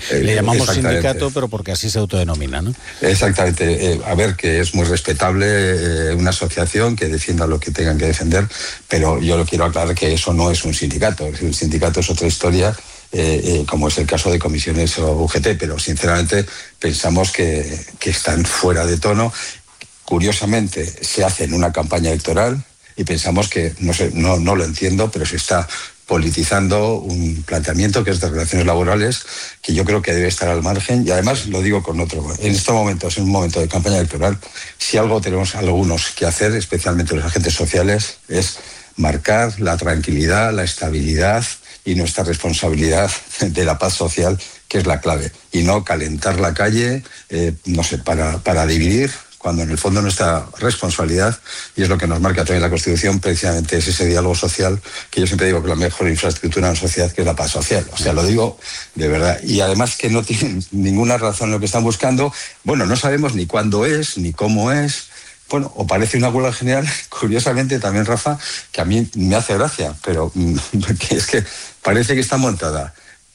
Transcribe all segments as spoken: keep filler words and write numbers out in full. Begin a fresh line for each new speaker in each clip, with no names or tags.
Eh, Le llamamos sindicato, pero porque así se autodenomina, ¿no?
Exactamente. Eh, a ver, que es muy respetable eh, una asociación que defienda lo que tengan que defender, pero yo lo quiero aclarar que eso no es un sindicato. El sindicato es otra historia, eh, eh, como es el caso de comisiones o U G T, pero sinceramente pensamos que, que están fuera de tono. Curiosamente, se hace en una campaña electoral y pensamos que, no sé, no, no lo entiendo, pero se está politizando un planteamiento que es de relaciones laborales, que yo creo que debe estar al margen, y además lo digo con otro. En estos momentos, en un momento de campaña electoral, si algo tenemos algunos que hacer, especialmente los agentes sociales, es marcar la tranquilidad, la estabilidad y nuestra responsabilidad de la paz social, que es la clave, y no calentar la calle, eh, no sé, para, para dividir, cuando en el fondo nuestra responsabilidad, y es lo que nos marca también la Constitución, precisamente es ese diálogo social, que yo siempre digo que la mejor infraestructura en la sociedad, que es la paz social. O sea, lo digo de verdad. Y además que no tienen ninguna razón en lo que están buscando. Bueno, no sabemos ni cuándo es, ni cómo es. Bueno, o parece una huelga general, curiosamente también, Rafa, que a mí me hace gracia, pero que es que parece que está montada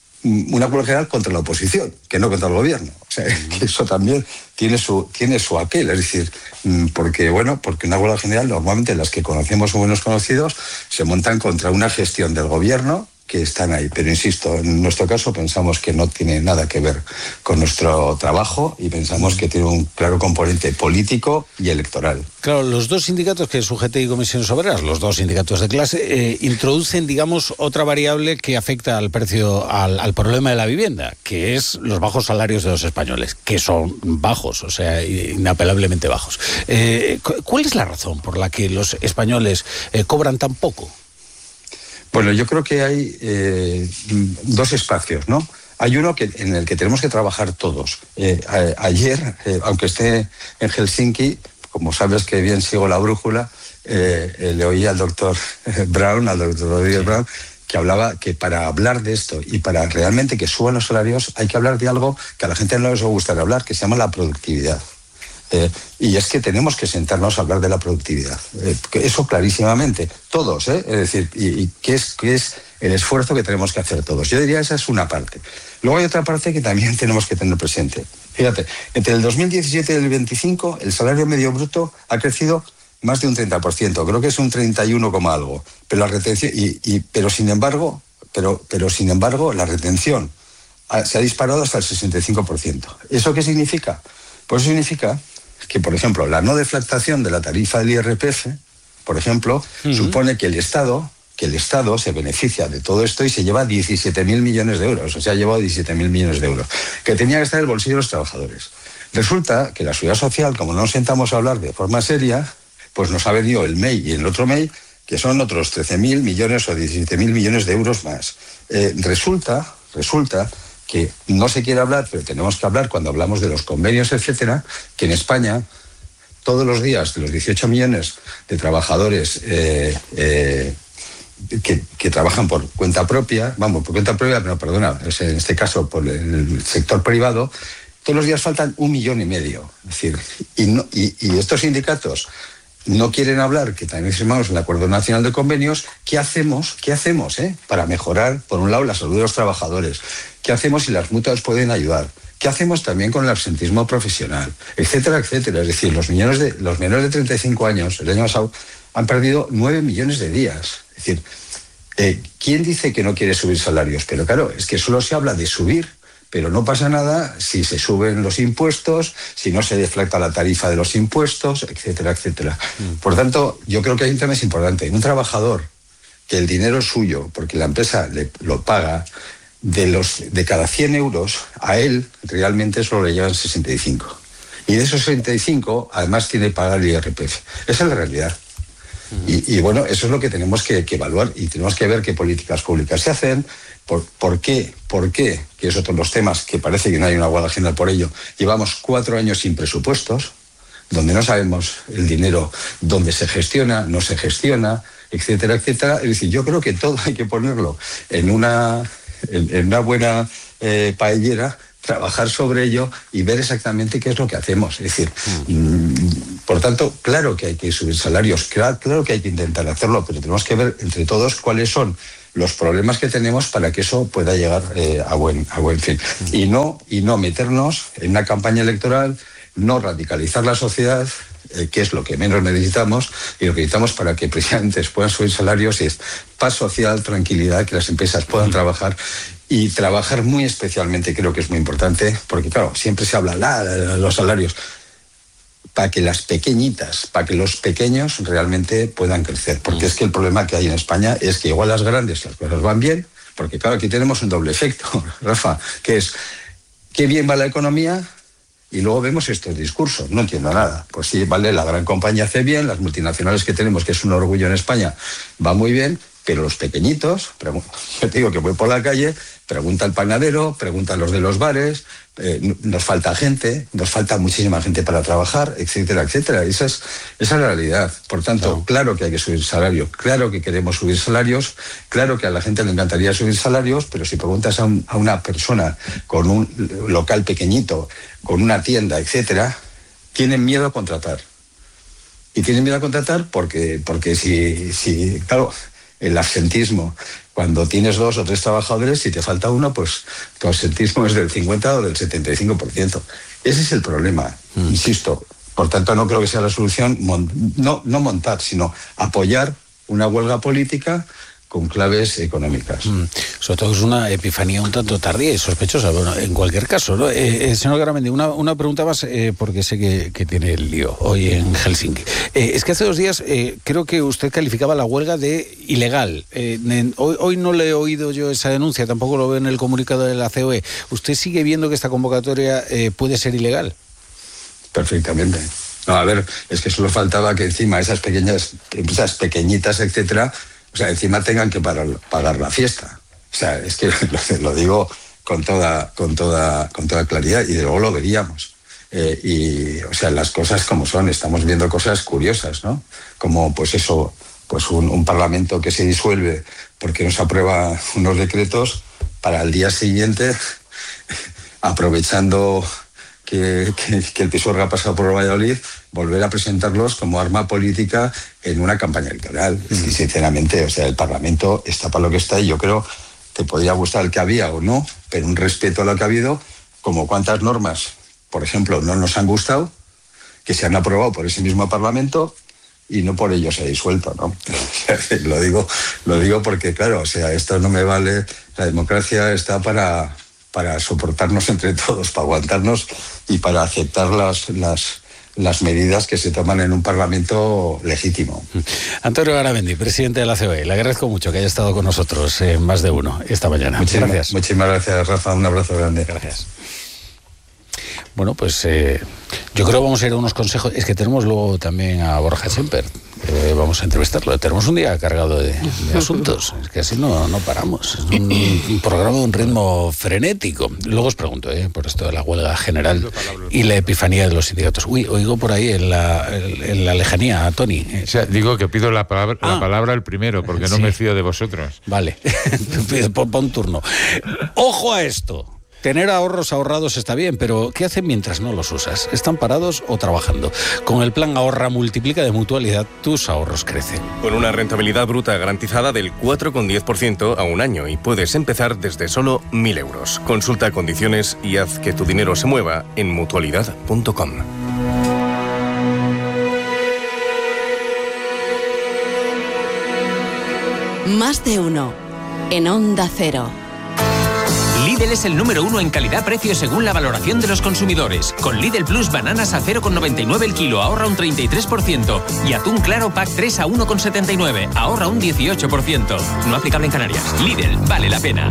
una huelga general contra la oposición, que no contra el gobierno. O sea, que eso también tiene su, tiene su aquel. Es decir, porque, bueno, porque una huelga general, normalmente las que conocemos o buenos conocidos, se montan contra una gestión del gobierno que están ahí. Pero insisto, en nuestro caso pensamos que no tiene nada que ver con nuestro trabajo y pensamos que tiene un claro componente político y electoral.
Claro, los dos sindicatos, que es U G T y Comisiones Obreras, los dos sindicatos de clase, eh, introducen, digamos, otra variable que afecta al precio, al, al problema de la vivienda, que es los bajos salarios de los españoles, que son bajos, o sea, inapelablemente bajos. Eh, ¿Cuál es la razón por la que los españoles eh, cobran tan poco?
Bueno, yo creo que hay eh, dos espacios, ¿no? Hay uno que, en el que tenemos que trabajar todos. Eh, a, ayer, eh, aunque esté en Helsinki, como sabes que bien sigo la brújula, eh, eh, le oí al doctor Brown, al doctor Rodríguez Brown, que hablaba que para hablar de esto y para realmente que suban los salarios hay que hablar de algo que a la gente no les gusta hablar, que se llama la productividad. Eh, y es que tenemos que sentarnos a hablar de la productividad. Eh, eso clarísimamente, todos, ¿eh? Es decir, y, y qué es, qué es el esfuerzo que tenemos que hacer todos. Yo diría esa es una parte. Luego hay otra parte que también tenemos que tener presente. Fíjate, entre el dos mil diecisiete y el veinticinco, el salario medio bruto ha crecido más de un treinta por ciento, creo que es un treinta y uno, algo. Pero la retención, y, y, pero sin embargo, pero, pero sin embargo, la retención ha, se ha disparado hasta el sesenta y cinco por ciento. ¿Eso qué significa? Pues significa que, por ejemplo, la no deflactación de la tarifa del I R P F, por ejemplo, uh-huh. supone que el Estado, que el Estado se beneficia de todo esto y se lleva diecisiete mil millones de euros, o sea, ha llevado diecisiete mil millones de euros, que tenía que estar en el bolsillo de los trabajadores. Resulta que la Seguridad Social, como no nos sentamos a hablar de forma seria, pues nos ha venido el M E I y el otro M E I, que son otros trece mil millones o diecisiete mil millones de euros más. Eh, resulta, resulta... que no se quiere hablar, pero tenemos que hablar cuando hablamos de los convenios, etcétera, que en España, todos los días, de los dieciocho millones de trabajadores eh, eh, que, que trabajan por cuenta propia, vamos, por cuenta propia, pero perdona, en este caso por el sector privado, todos los días faltan un millón y medio. Es decir, y, no, y, y estos sindicatos no quieren hablar, que también firmamos el Acuerdo Nacional de Convenios. ¿Qué hacemos? ¿Qué hacemos eh? para mejorar, por un lado, la salud de los trabajadores? ¿Qué hacemos si las mutuas pueden ayudar? ¿Qué hacemos también con el absentismo profesional? Etcétera, etcétera. Es decir, los, niños de, los menores de treinta y cinco años, el año pasado, han perdido nueve millones de días. Es decir, eh, ¿quién dice que no quiere subir salarios? Pero claro, es que solo se habla de subir, pero no pasa nada si se suben los impuestos, si no se deflacta la tarifa de los impuestos, etcétera, etcétera. Mm. Por tanto, yo creo que hay un tema importante. Un trabajador que el dinero es suyo, porque la empresa le, lo paga, de, los, de cada cien euros, a él realmente solo le llevan sesenta y cinco. Y de esos sesenta y cinco, además tiene que pagar el I R P F. Esa es la realidad. Uh-huh. Y, y bueno, eso es lo que tenemos que, que evaluar y tenemos que ver qué políticas públicas se hacen, por, por qué, por qué, que es otro de los temas que parece que no hay una huelga general por ello. Llevamos cuatro años sin presupuestos, donde no sabemos el dinero, dónde se gestiona, no se gestiona, etcétera, etcétera. Es decir, yo creo que todo hay que ponerlo en una... En, en una buena eh, paellera, trabajar sobre ello y ver exactamente qué es lo que hacemos. Es decir, mm. por tanto, claro que hay que subir salarios, claro, claro que hay que intentar hacerlo, pero tenemos que ver entre todos cuáles son los problemas que tenemos para que eso pueda llegar eh, a, buen, a buen fin. Y no, y no meternos en una campaña electoral, no radicalizar la sociedad, eh, que es lo que menos necesitamos, y lo que necesitamos para que precisamente puedan subir salarios es paz social, tranquilidad, que las empresas puedan trabajar. Y trabajar muy especialmente, creo que es muy importante, porque claro, siempre se habla la, de los salarios, para que las pequeñitas, para que los pequeños realmente puedan crecer. Porque es que el problema que hay en España es que igual las grandes las cosas van bien, porque claro, aquí tenemos un doble efecto, Rafa, que es, qué bien va la economía, y luego vemos estos discursos, no entiendo nada. Pues sí, vale, la gran compañía hace bien, las multinacionales que tenemos, que es un orgullo en España, va muy bien, pero los pequeñitos, yo te digo que voy por la calle, pregunta al panadero, pregunta a los de los bares, eh, nos falta gente, nos falta muchísima gente para trabajar, etcétera, etcétera. Esa es, esa es la realidad. Por tanto, claro. claro que hay que subir salarios, claro que queremos subir salarios, claro que a la gente le encantaría subir salarios, pero si preguntas a, un, a una persona con un local pequeñito, con una tienda, etcétera, tienen miedo a contratar. Y tienen miedo a contratar porque, porque si, si, claro, el absentismo, cuando tienes dos o tres trabajadores, si te falta uno, pues tu absentismo es del cincuenta o del setenta y cinco por ciento. Ese es el problema, mm. insisto. Por tanto, no creo que sea la solución no, no montar, sino apoyar una huelga política con claves económicas. Mm.
Sobre todo es una epifanía un tanto tardía y sospechosa, bueno, en cualquier caso, ¿no? Eh, eh, señor Garamendi, una, una pregunta más, eh, porque sé que, que tiene el lío hoy en Helsinki. Eh, es que hace dos días eh, creo que usted calificaba la huelga de ilegal. Eh, en, hoy, hoy no le he oído yo esa denuncia, tampoco lo veo en el comunicado de la C O E. ¿Usted sigue viendo que esta convocatoria eh, puede ser ilegal?
Perfectamente. No, a ver, es que solo faltaba que encima esas pequeñas empresas pequeñitas, etcétera, o sea, encima tengan que pagar, pagar la fiesta. O sea, es que lo, lo digo con toda, con toda, con toda claridad, y de luego lo veríamos. Eh, y, o sea, las cosas como son, estamos viendo cosas curiosas, ¿no? Como, pues eso, pues un, un parlamento que se disuelve porque no se aprueba unos decretos para el día siguiente, aprovechando que, que, que el Pisuerga ha pasado por Valladolid, volver a presentarlos como arma política en una campaña electoral. Mm. Y sinceramente, o sea, el Parlamento está para lo que está, y yo creo que podría gustar el que había o no, pero un respeto a lo que ha habido, como cuántas normas, por ejemplo, no nos han gustado, que se han aprobado por ese mismo Parlamento y no por ello se ha disuelto, ¿no? lo digo, lo digo porque, claro, o sea, esto no me vale. La democracia está para, para soportarnos entre todos, para aguantarnos y para aceptar las, las, las medidas que se toman en un Parlamento legítimo.
Antonio Garamendi, presidente de la C O E, le agradezco mucho que haya estado con nosotros en Más de Uno esta mañana.
Muchísimas
gracias.
Muchísimas gracias, Rafa. Un abrazo grande.
Gracias. Bueno, pues eh, yo creo que vamos a ir a unos consejos. Es que tenemos luego también a Borja Semper. Eh, vamos a entrevistarlo. Tenemos un día cargado de, de asuntos. Es que así no, no paramos. Es un, un programa de un ritmo frenético. Luego os pregunto, eh, por esto de la huelga general y la epifanía de los sindicatos. Uy, oigo por ahí en la, en la lejanía a Tony.
O sea, digo que pido la palabra, ah, la palabra el primero, porque no sí. me fío de vosotros.
Vale, pon, pon turno. ¡Ojo a esto! Tener ahorros ahorrados está bien, pero ¿qué hacen mientras no los usas? ¿Están parados o trabajando? Con el plan Ahorra Multiplica de Mutualidad, tus ahorros crecen.
Con una rentabilidad bruta garantizada del cuatro coma diez por ciento a un año, y puedes empezar desde solo mil euros. Consulta condiciones y haz que tu dinero se mueva en mutualidad punto com.
Más de uno en Onda Cero.
Lidl es el número uno en calidad-precio según la valoración de los consumidores. Con Lidl Plus, bananas a cero coma noventa y nueve el kilo, ahorra un treinta y tres por ciento. Y atún claro pack tres a uno coma setenta y nueve, ahorra un dieciocho por ciento. No aplicable en Canarias. Lidl, vale la pena.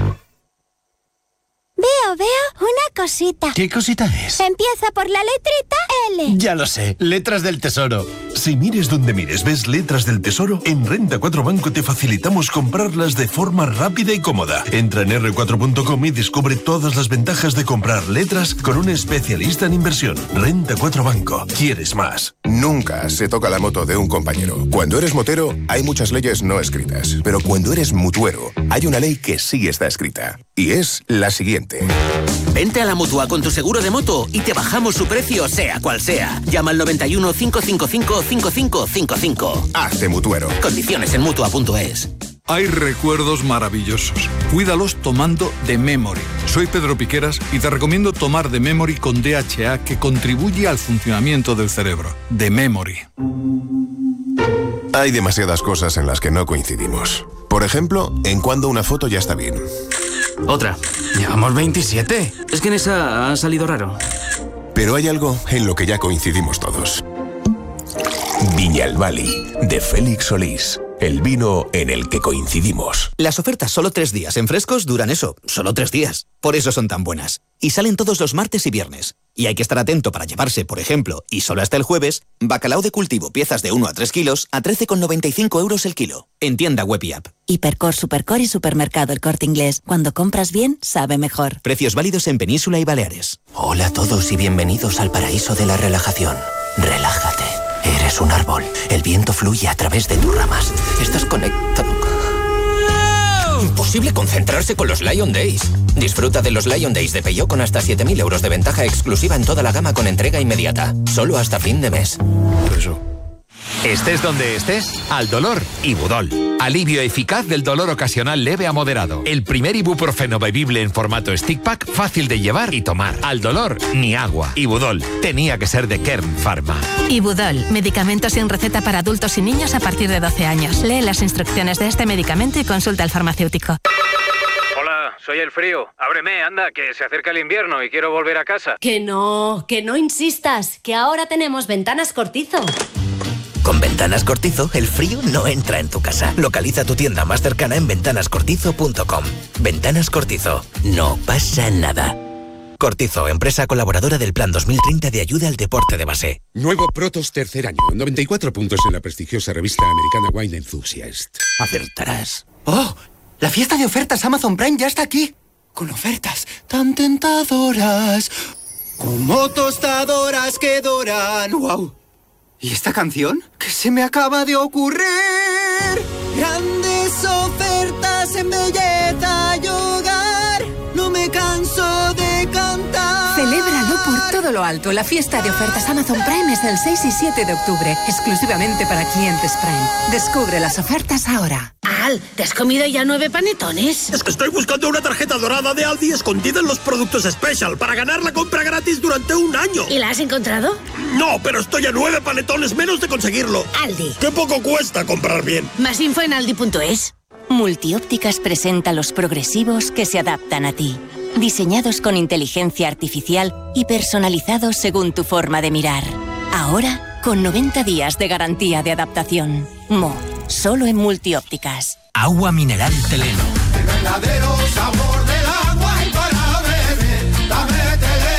Veo, veo una cosita.
¿Qué cosita es?
Empieza por la letrita L.
Ya lo sé, Letras del Tesoro. Si mires donde mires, ves Letras del Tesoro, en Renta cuatro Banco te facilitamos comprarlas de forma rápida y cómoda. Entra en erre cuatro punto com y descubre todas las ventajas de comprar letras con un especialista en inversión. Renta cuatro Banco. ¿Quieres más?
Nunca se toca la moto de un compañero. Cuando eres motero, hay muchas leyes no escritas. Pero cuando eres mutuero, hay una ley que sí está escrita. Y es la siguiente.
Vente a la Mutua con tu seguro de moto y te bajamos su precio, sea cual sea. Llama al noventa y uno, cinco cinco cinco, cinco cinco cinco cinco.
Hazte mutuero.
Condiciones en mutua punto es.
hay recuerdos maravillosos. Cuídalos tomando The Memory. Soy Pedro Piqueras y te recomiendo tomar The Memory con D H A, que contribuye al funcionamiento del cerebro. The Memory.
Hay demasiadas cosas en las que no coincidimos. Por ejemplo, en cuando una foto ya está bien.
Otra. Llevamos veintisiete. Es que en esa ha salido raro.
Pero hay algo en lo que ya coincidimos todos. Viñalbali, de Félix Solís. El vino en el que coincidimos.
Las ofertas solo tres días en Frescos duran eso, solo tres días. Por eso son tan buenas. Y salen todos los martes y viernes. Y hay que estar atento para llevarse, por ejemplo, y solo hasta el jueves, bacalao de cultivo, piezas de uno a tres kilos, a trece con noventa y cinco euros el kilo. En tienda web y app.
Hipercor, Supercor y Supermercado El Corte Inglés. Cuando compras bien, sabe mejor.
Precios válidos en Península y Baleares.
Hola a todos y bienvenidos al paraíso de la relajación. Relájate. Eres un árbol. El viento fluye a través de tus ramas. Estás conectado. Imposible concentrarse con los Lion Days. Disfruta de los Lion Days de Peugeot con hasta siete mil euros de ventaja exclusiva en toda la gama con entrega inmediata. Solo hasta fin de mes.
Eso. Estés donde estés, al dolor, Ibudol. Alivio eficaz del dolor ocasional leve a moderado. El primer ibuprofeno bebible en formato stick pack, fácil de llevar y tomar. Al dolor, ni agua. Ibudol. Tenía que ser de Kern Pharma.
Ibudol. Medicamento sin receta para adultos y niños a partir de doce años. Lee las instrucciones de este medicamento y consulta al farmacéutico.
Hola, soy el frío. Ábreme, anda, que se acerca el invierno y quiero volver a casa.
Que no, que no insistas, que ahora tenemos Ventanas Cortizo.
Con Ventanas Cortizo, el frío no entra en tu casa. Localiza tu tienda más cercana en ventanas cortizo punto com. Ventanas Cortizo. No pasa nada. Cortizo, empresa colaboradora del Plan dos mil treinta de ayuda al deporte de base.
Nuevo Protos tercer año. noventa y cuatro puntos en la prestigiosa revista americana Wine Enthusiast.
Acertarás.
¡Oh! La fiesta de ofertas Amazon Prime ya está aquí. Con ofertas tan tentadoras como tostadoras que doran. ¡Wow! ¿Y esta canción? ¿Qué se me acaba de ocurrir? Grandes ofertas en belleza y hogar. No me canso de cantar.
Celébralo por todo lo alto. La fiesta de ofertas Amazon Prime es el seis y siete de octubre, exclusivamente para clientes Prime. Descubre las ofertas ahora.
Al, ¿te has comido ya nueve panetones?
Es que estoy buscando una tarjeta dorada de Aldi escondida en los productos Special para ganar la compra gratis durante un año.
¿Y la has encontrado?
No, pero estoy a nueve panetones menos de conseguirlo.
Aldi.
¡Qué poco cuesta comprar bien!
Más info en aldi punto es.
Multiópticas presenta los progresivos que se adaptan a ti. Diseñados con inteligencia artificial y personalizados según tu forma de mirar. Ahora, con noventa días de garantía de adaptación. Mo, solo en Multiópticas.
Agua mineral Teleno.
El verdadero sabor del agua y para beber, dame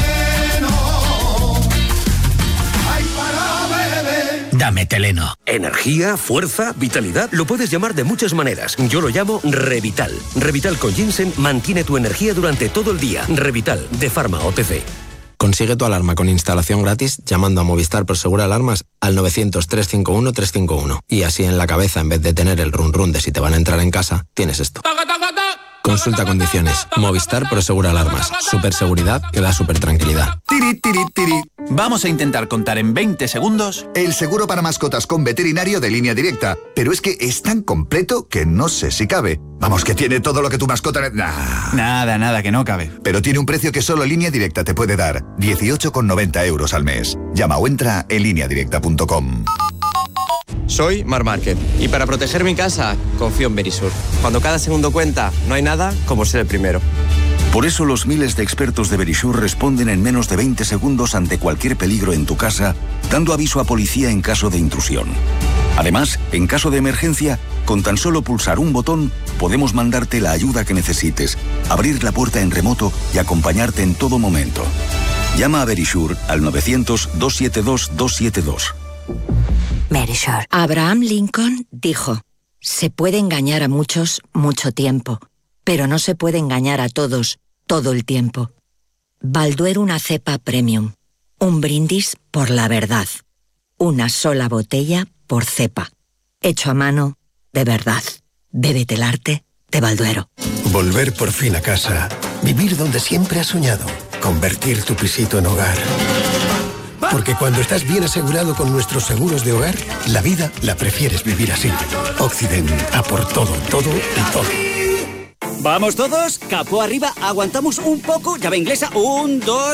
Teleno. Ay, para beber.
Dame Teleno.
Energía, fuerza, vitalidad, lo puedes llamar de muchas maneras. Yo lo llamo Revital. Revital con ginseng mantiene tu energía durante todo el día. Revital, de Pharma O T C.
Consigue tu alarma con instalación gratis llamando a Movistar Prosegura Alarmas al novecientos, trescientos cincuenta y uno, trescientos cincuenta y uno. Y así en la cabeza, en vez de tener el run run de si te van a entrar en casa, tienes esto. Consulta condiciones. Movistar Prosegura Alarmas. Superseguridad que da super tranquilidad.
Tiri, tiri, tiri. Vamos a intentar contar en veinte segundos
el seguro para mascotas con veterinario de Línea Directa. Pero es que es tan completo que no sé si cabe. Vamos, que tiene todo lo que tu mascota... Nah.
Nada, nada, que no cabe.
Pero tiene un precio que solo Línea Directa te puede dar. dieciocho con noventa euros al mes. Llama o entra en línea directa punto com.
Soy Mar Márquez y para proteger mi casa confío en Verisur. Cuando cada segundo cuenta, no hay nada como ser el primero.
Por eso los miles de expertos de Verisur responden en menos de veinte segundos ante cualquier peligro en tu casa, dando aviso a policía en caso de intrusión. Además, en caso de emergencia, con tan solo pulsar un botón, podemos mandarte la ayuda que necesites, abrir la puerta en remoto y acompañarte en todo momento. Llama a Verisur al novecientos, doscientos setenta y dos, doscientos setenta y dos.
Verisur. Abraham Lincoln dijo: se puede engañar a muchos mucho tiempo, pero no se puede engañar a todos todo el tiempo. Balduero una cepa premium. Un brindis por la verdad. Una sola botella por cepa. Hecho a mano de verdad. Bébete el arte de Balduero.
Volver por fin a casa. Vivir donde siempre has soñado. Convertir tu pisito en hogar.
Porque cuando estás bien asegurado con nuestros seguros de hogar, la vida la prefieres vivir así. Occident, a por todo, todo y todo.
¿Vamos todos? Capó arriba, aguantamos un poco, llave inglesa, un, dos...